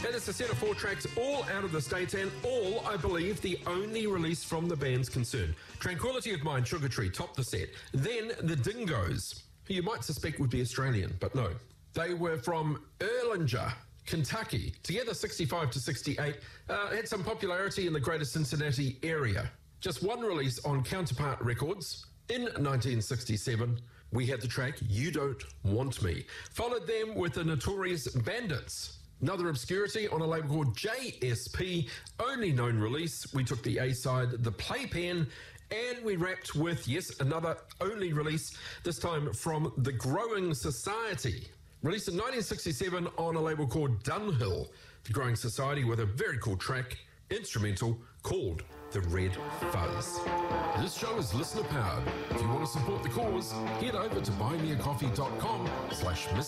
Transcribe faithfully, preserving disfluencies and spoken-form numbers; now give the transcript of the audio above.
And it's a set of four tracks, all out of the States, and all, I believe, the only release from the band's concerned. Tranquility of Mind, Sugar Tree, topped the set. Then the Dingoes, who you might suspect would be Australian, but no. They were from Erlanger, Kentucky. Together, sixty-five to sixty-eight, uh, had some popularity in the greater Cincinnati area. Just one release on Counterpart Records in nineteen sixty-seven. We had the track You Don't Want Me. Followed them with the Notorious Bandits. Another obscurity on a label called J S P. Only known release. We took the A-side, The Playpen, and we wrapped with, yes, another only release, this time from The Growing Society. Released in nineteen sixty-seven on a label called Dunhill. The Growing Society with a very cool track, instrumental, called The Red Fuzz. This show is listener powered. If you want to support the cause, head over to buymeacoffee.com slash